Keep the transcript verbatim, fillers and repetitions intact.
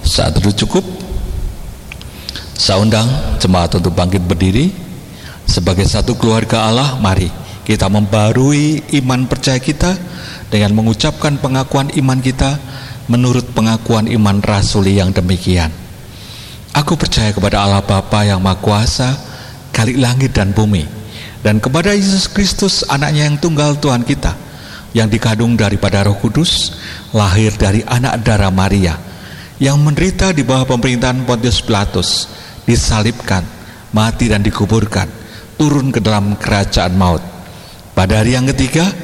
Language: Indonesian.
Saat itu cukup. Saya undang jemaat untuk bangkit berdiri. Sebagai satu keluarga Allah, mari kita membarui iman percaya kita dengan mengucapkan pengakuan iman kita menurut pengakuan iman rasuli yang demikian. Aku percaya kepada Allah Bapa yang Maha Kuasa, Khalik langit dan bumi, dan kepada Yesus Kristus, anaknya yang tunggal Tuhan kita, yang dikandung daripada Roh Kudus, lahir dari anak darah Maria, yang menderita di bawah pemerintahan Pontius Pilatus, disalibkan, mati dan dikuburkan, turun ke dalam kerajaan maut. Pada hari yang ketiga